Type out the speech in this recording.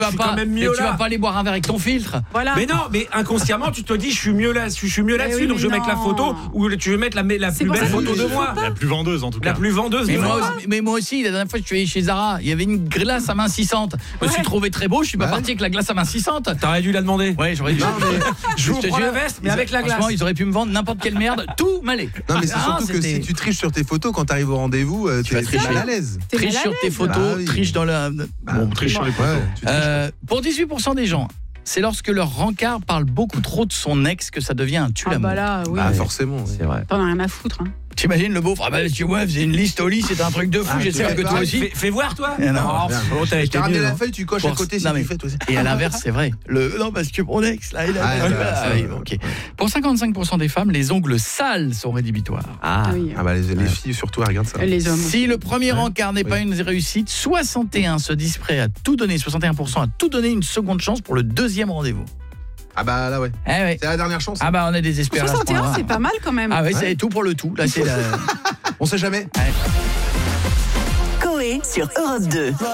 suis quand même mieux là. Tu vas pas aller boire un verre avec ton filtre. Voilà. Mais non, mais inconsciemment, tu te dis, je suis mieux là-dessus, oui, donc je vais mais mettre la photo ou tu veux mettre la plus pour belle ça photo qu'il de faut moi. La plus vendeuse, en tout cas. La plus vendeuse de moi. Mais moi aussi, la dernière fois que je suis allé chez Zara, il y avait une glace amincissante. Je me suis trouvé très beau, je suis pas parti avec la glace amincissante. T'aurais dû la demander. Ouais, j'aurais dû. Je vous te prends la jure, veste, mais avec la glace. Franchement, ils auraient pu me vendre n'importe quelle merde, tout m'allait. Non, mais c'est surtout que si tu triches sur tes photos quand t'arrives au rendez-vous, tu vas tricher mal à l'aise. Triche sur tes photos, Bah oui. triche dans la... Bon, triche sur les photos. Pour 18% des gens, c'est lorsque leur rencard parle beaucoup trop de son ex que ça devient un tue-l'amour. Bah là, oui. Ah, forcément. C'est vrai. T'en as rien à foutre. Hein. T'imagines le beauf, tu vois, faisait une liste au lit, c'était un truc de fou, j'espère que toi aussi. Fais voir, toi. Non, Je t'ai ramené la feuille, tu coches à Pour- côté si non, mais- tu fais toi aussi. Et à l'inverse, c'est vrai. Non, parce que mon ex, là, il a... oui, ok. Pour 55% des femmes, les ongles sales sont rédhibitoires. Oui. Ah bah les filles surtout elles regardent ça. Les hommes. Si le premier encart n'est pas une réussite, 61 se disent prêts à tout donner, 61% à tout donner une seconde chance pour le deuxième rendez-vous. Ah bah là ouais. Eh ouais. C'est la dernière chance. Ah bah on est désespérés. à ce 61, point-là. c'est pas mal quand même. Ah ouais, c'est tout pour le tout. Là, c'est la... On sait jamais. Coé sur Europe 2.